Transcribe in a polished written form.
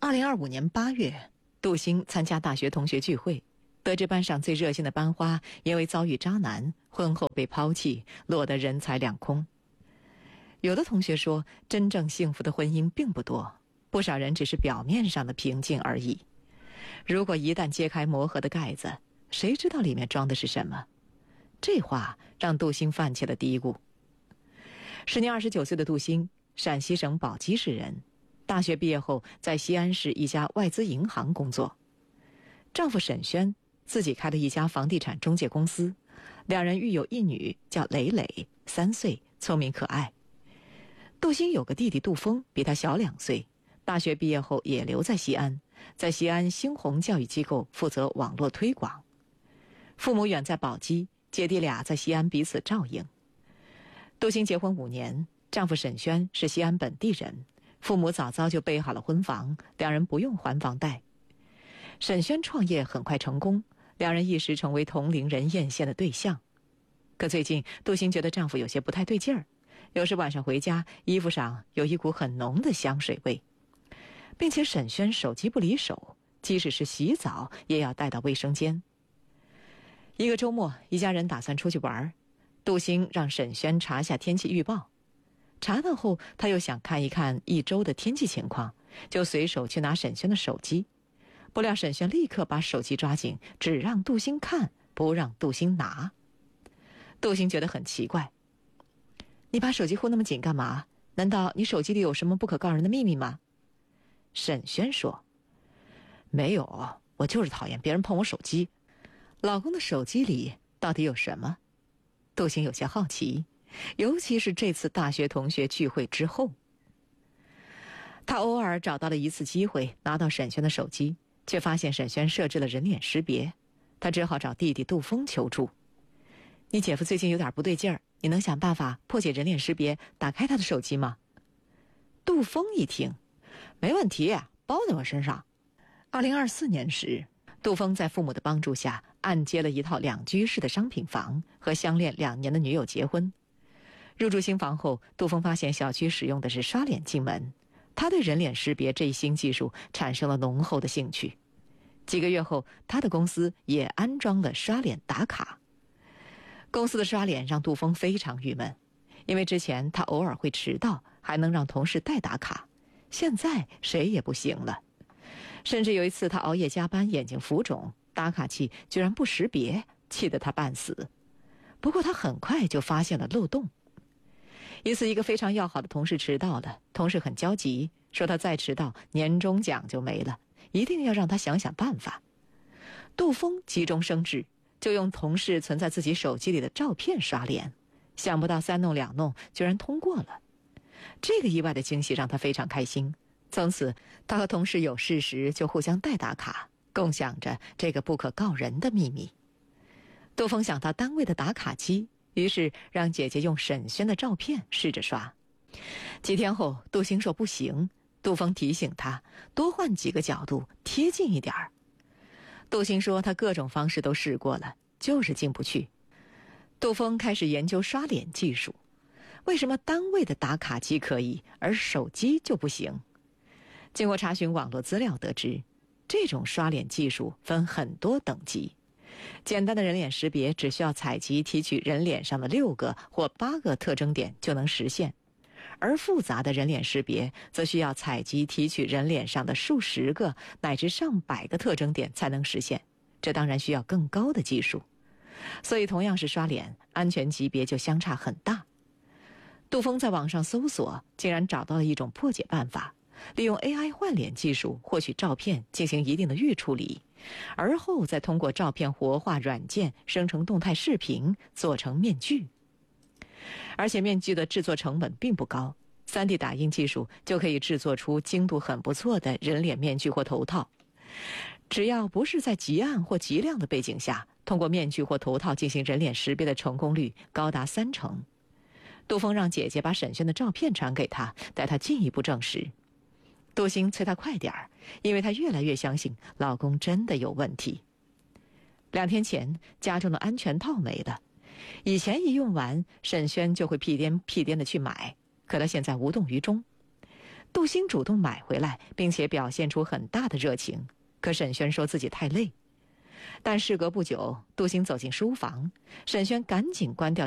2025年8月，杜兴参加大学同学聚会，得知班上最热心的班花因为遭遇渣男，婚后被抛弃，落得人财两空。有的同学说，真正幸福的婚姻并不多，不少人只是表面上的平静而已。如果一旦揭开魔盒的盖子，谁知道里面装的是什么？这话让杜兴泛起了嘀咕。时年29岁的杜兴，陕西省宝鸡市人，大学毕业后在西安市一家外资银行工作。丈夫沈轩自己开了一家房地产中介公司，两人育有一女，叫蕾蕾，3岁，聪明可爱。杜兴有个弟弟杜峰，比他小2岁，大学毕业后也留在西安，在西安星宏教育机构负责网络推广。父母远在宝鸡，姐弟俩在西安彼此照应。杜兴结婚5年，丈夫沈轩是西安本地人，父母早早就备好了婚房，两人不用还房贷。沈轩创业很快成功，两人一时成为同龄人艳羡的对象。可最近杜兴觉得丈夫有些不太对劲儿，有时晚上回家，衣服上有一股很浓的香水味，并且沈轩手机不离手，即使是洗澡也要带到卫生间。一个周末，一家人打算出去玩，杜兴让沈轩查下天气预报。查到后，他又想看一看一周的天气情况，就随手去拿沈轩的手机。不料沈轩立刻把手机抓紧，只让杜兴看，不让杜兴拿。杜兴觉得很奇怪，你把手机护那么紧干嘛？难道你手机里有什么不可告人的秘密吗？沈轩说，没有，我就是讨厌别人碰我手机。老公的手机里到底有什么？杜兴有些好奇，尤其是这次大学同学聚会之后。他偶尔找到了一次机会，拿到沈轩的手机，却发现沈轩设置了人脸识别，他只好找弟弟杜峰求助。你姐夫最近有点不对劲儿，你能想办法破解人脸识别，打开他的手机吗？杜峰一听，没问题，包在我身上。2024年时，杜峰在父母的帮助下按揭了一套2居室的商品房，和相恋2年的女友结婚。入住新房后，杜峰发现小区使用的是刷脸进门，他对人脸识别这一新技术产生了浓厚的兴趣。几个月后，他的公司也安装了刷脸打卡。公司的刷脸让杜峰非常郁闷，因为之前他偶尔会迟到，还能让同事代打卡，现在谁也不行了。甚至有一次他熬夜加班，眼睛浮肿，打卡器居然不识别，气得他半死。不过他很快就发现了漏洞。一次，一个非常要好的同事迟到了，同事很焦急，说他再迟到年终奖就没了，一定要让他想想办法。杜峰急中生智，就用同事存在自己手机里的照片刷脸，想不到3弄2弄居然通过了。这个意外的惊喜让他非常开心，从此他和同事有事时就互相代打卡，共享着这个不可告人的秘密。杜峰想到单位的打卡机，于是让姐姐用沈轩的照片试着刷。几天后，杜兴说不行，杜峰提醒他多换几个角度，贴近一点儿。杜兴说他各种方式都试过了，就是进不去。杜峰开始研究刷脸技术，为什么单位的打卡机可以，而手机就不行？经过查询网络资料得知，这种刷脸技术分很多等级。简单的人脸识别只需要采集提取人脸上的6个或8个特征点就能实现，而复杂的人脸识别则需要采集提取人脸上的数十个乃至上百个特征点才能实现，这当然需要更高的技术。所以同样是刷脸，安全级别就相差很大。杜峰在网上搜索，竟然找到了一种破解办法，利用 AI 换脸技术获取照片进行一定的预处理，而后再通过照片活化软件生成动态视频，做成面具。而且面具的制作成本并不高，3D 打印技术就可以制作出精度很不错的人脸面具或头套。只要不是在极暗或极亮的背景下，通过面具或头套进行人脸识别的成功率高达30%。杜峰让姐姐把沈轩的照片传给他，带他进一步证实。杜兴催他快点儿，因为他越来越相信老公真的有问题。2天前，家中的安全套没了，以前一用完，沈轩就会屁颠屁颠的去买，可他现在无动于衷。 杜兴主动买回来，并且表现出很大的热情。可沈轩说自己太累。但事隔不久，杜兴走进书房，沈轩赶紧关掉